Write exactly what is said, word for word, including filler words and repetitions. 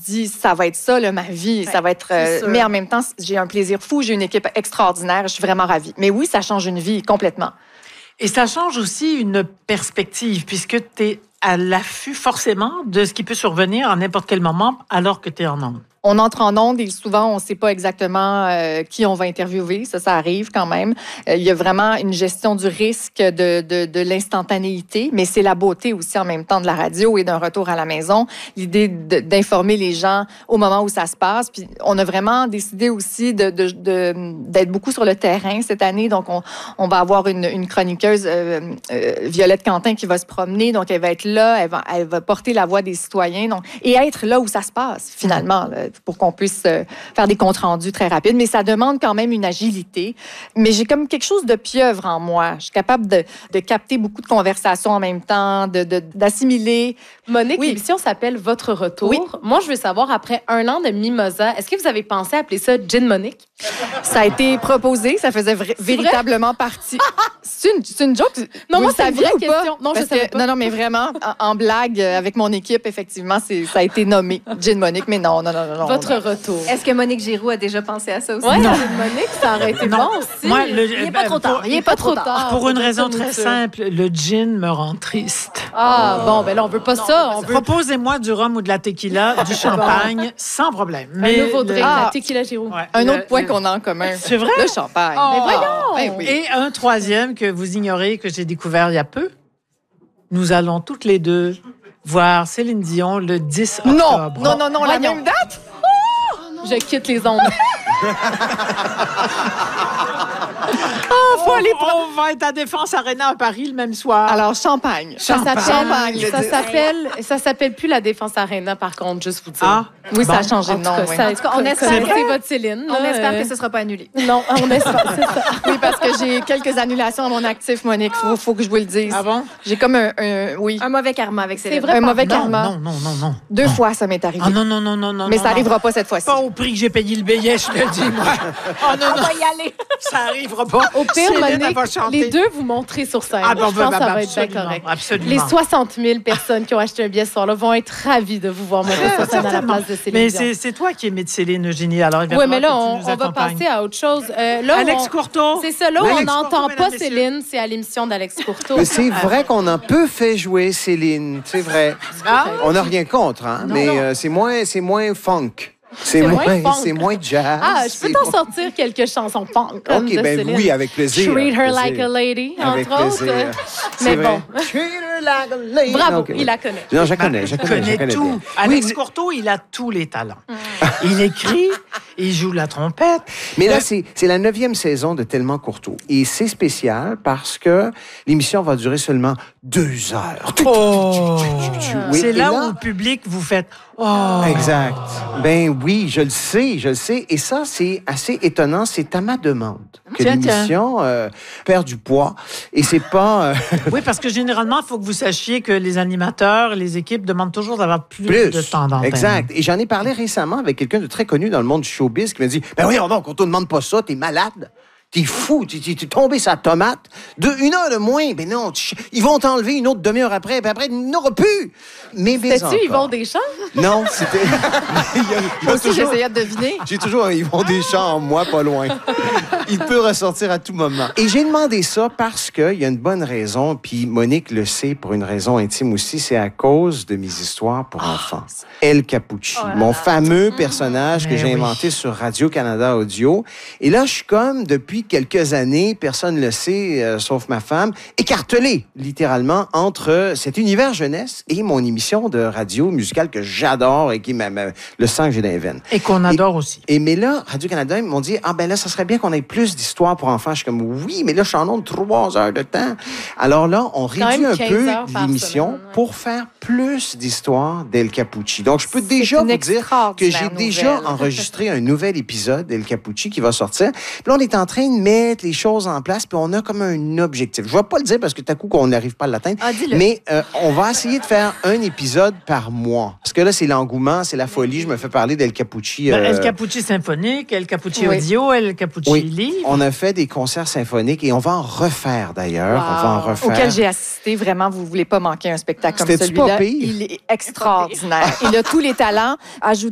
dis, ça va être ça, là, ma vie. Ouais, ça va être. Euh, mais en même temps, j'ai un plaisir fou. J'ai une équipe extraordinaire. Je suis vraiment ravie. Mais oui, ça change une vie complètement. Et ça change aussi une perspective, puisque tu es à l'affût forcément de ce qui peut survenir à n'importe quel moment alors que tu es en ondes. On entre en ondes et souvent, on ne sait pas exactement euh, qui on va interviewer. Ça, ça arrive quand même. Euh, il y a vraiment une gestion du risque de, de, de l'instantanéité, mais c'est la beauté aussi en même temps de la radio et d'un retour à la maison. L'idée de, d'informer les gens au moment où ça se passe. Puis on a vraiment décidé aussi de, de, de, d'être beaucoup sur le terrain cette année. Donc, on, on va avoir une, une chroniqueuse, euh, euh, Violette Quentin, qui va se promener. Donc, elle va être là, elle va, elle va porter la voix des citoyens donc, et être là où ça se passe, finalement, là, pour qu'on puisse euh, faire des comptes rendus très rapides. Mais ça demande quand même une agilité. Mais j'ai comme quelque chose de pieuvre en moi. Je suis capable de, de capter beaucoup de conversations en même temps, de, de, d'assimiler. Monique, oui. L'émission s'appelle Votre Retour. Oui. Moi, je veux savoir, après un an de Mimosa, est-ce que vous avez pensé à appeler ça Gin Monique? Ça a été proposé. Ça faisait vra- véritablement partie. C'est une, c'est une joke? Non, vous moi, c'est une vraie ou question. Pas? Non, Parce je savais que, pas. Non, non, mais vraiment, en, en blague, avec mon équipe, effectivement, c'est, ça a été nommé Gin Monique. Mais non, non, non, non. Votre non. Retour. Est-ce que Monique Giroux a déjà pensé à ça aussi? Oui, Gin Monique, ça aurait été non. bon aussi. Moi, le, il n'est pas trop tard. Il n'est pas trop tard. Pour une raison très simple, le gin me rend triste. Ah, bon, ben là, on veut pas non, ça. On veut... Proposez-moi du rhum ou de la tequila, du champagne, sans problème. Mais un nouveau drink, le... ah, la tequila Giroux. Ouais, un autre le, point le... qu'on a en commun. C'est vrai? Le champagne. Oh. Mais voyons! Ben oui. Et un troisième que vous ignorez, que j'ai découvert il y a peu. Nous allons toutes les deux voir Céline Dion le dix octobre. Non, non, non, non, la même date? Oh, je quitte les ondes. Oh, faut aller prendre... On va être à Défense Arena à Paris le même soir. Alors, champagne. Ça champagne. s'appelle, champagne, ça s'appelle, ça s'appelle plus la Défense Arena, par contre, juste vous dire. Ah, oui, bon. ça a changé de nom. Cas, oui. ça, en tout cas, on espère c'est, que c'est votre Céline. On là, espère euh... que ce ne sera pas annulé. Non, on espère, c'est ça. Oui, parce que j'ai quelques annulations à mon actif, Monique. Il faut, faut que je vous le dise. Ah bon? J'ai comme un, un oui. Un mauvais karma avec Céline. C'est vrai, un mauvais non, karma. Non, non, non, non. Deux non. fois, ça m'est arrivé. Ah non, non, non, non, non. Mais non, ça n'arrivera non. pas cette fois-ci. Pas au prix que j'ai payé le billet, je te le dis, moi. Oh non, on non. va y aller. Ça n'arrivera pas. Au pire, Céline, Monique, les deux vous montrez sur scène. Ah, bon, je pense bah, que ça bah, va être bien absolument, correct. Absolument. Les soixante mille personnes qui ont acheté un billet ce soir-là vont être ravis de vous voir monter sur scène à la place de Céline Mais Dion. c'est, c'est toi qui aimais de Céline, Eugénie. Alors, oui, mais là, on, on va passer à autre chose. Euh, là, Alex on, Courteau. C'est ça, là où Alex on n'entend Courteau, pas Céline, c'est à l'émission d'Alex Courteau. Mais c'est vrai qu'on a un peu fait jouer Céline, c'est vrai. Ah? On n'a rien contre, hein, non, mais non. Euh, c'est, moins, c'est moins funk. C'est C'est, moins, moins funk. c'est moins jazz. Ah, je peux t'en sortir quelques chansons punk comme OK, de ben Céline. oui, avec plaisir. Treat her avec like plaisir. a lady, Avec entre autres. plaisir. Mais C'est bon. vrai. Treat her like a lady. Bravo, Okay, il oui. la connaît. Non, je la connais, je la connais, je la connais tout. bien. Alex Oui, Courteau, il a tous les talents. Il écrit, il joue la trompette. Mais là, c'est, c'est la neuvième saison de Tellement Courteau. Et c'est spécial parce que l'émission va durer seulement deux heures. Oh! Oui, C'est et là, où, au public, vous faites « Oh! » Exact. Ben oui, je le sais, je le sais. Et ça, c'est assez étonnant. C'est à ma demande que Tiens, l'émission euh, perd du poids. Et c'est pas... euh, Oui, parce que généralement, il faut que vous sachiez que les animateurs, les équipes demandent toujours d'avoir plus, plus. de temps d'antenne. Exact. Et j'en ai parlé récemment avec quelqu'un de très connu dans le monde du showbiz qui m'a dit « Ben oui, non, qu'on te demande pas ça, t'es malade. » T'es fou, t'es, t'es tombé sa tomate. De, une heure de moins, ben non, tu, ils vont t'enlever une autre demi-heure après, puis après, il n'aura plus. Mais, mais C'était-tu Yvon Deschamps? Non, c'était... il y a, il y a Aussi, toujours, j'essayais de deviner. j'ai toujours un Yvon Deschamps en moi, pas loin. Il peut ressortir à tout moment. Et j'ai demandé ça parce qu'il y a une bonne raison, puis Monique le sait pour une raison intime aussi, c'est à cause de mes histoires pour enfants. El Capucci, Oh là mon là. fameux personnage que Mais j'ai oui. inventé sur Radio-Canada Audio. Et là, je suis comme, depuis quelques années, personne ne le sait, euh, sauf ma femme, écartelé, littéralement, entre cet univers jeunesse et mon émission de radio musicale que j'adore et qui est ma- ma- le sang que j'ai dans les veines. Et qu'on adore aussi. Et mais là, Radio-Canada, ils m'ont dit, ah ben là, ça serait bien qu'on ait plus d'histoires pour enfants. Je suis comme, oui, mais là, je suis en onde trois heures de temps. Alors là, on Quand réduit même un quinze peu heures par l'émission semaine, ouais. pour faire plus d'histoires d'El Capucci. Donc, je peux C'est déjà une vous dire que j'ai extraordinaire déjà nouvelle. enregistré un nouvel épisode d'El Capucci qui va sortir. Puis là, on est en train de mettre les choses en place, puis on a comme un objectif. Je ne vais pas le dire parce que tout à coup, qu'on n'arrive pas à l'atteindre. Ah, dis-le. Mais euh, on va essayer de faire un épisode par mois. Parce que là, c'est l'engouement, c'est la folie. Je me fais parler d'El Capucci. Ben, euh, El Capucci symphonique, El Capucci Oui. audio, El Capucci Oui, livre. on a fait des concerts symphoniques et on va en refaire d'ailleurs. Wow. On va en refaire. Auquel j'ai assisté. Vraiment, vous ne voulez pas manquer un spectacle comme C'était-tu celui-là. pas pire? Il est extraordinaire. Il a tous les talents. Ajoutez